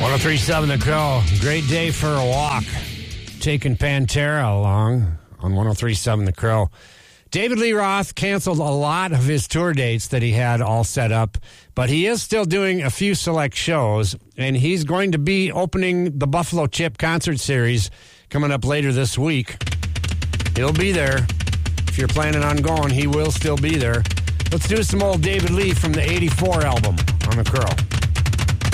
103.7 The Crow. Great day for a walk. Taking Pantera along on 103.7 The Crow. David Lee Roth canceled a lot of his tour dates that he had all set up, but he is still doing a few select shows, and he's going to be opening the Buffalo Chip concert series coming up later this week. He'll be there. If you're planning on going, he will still be there. Let's do some old David Lee from the 84 album on The Crow.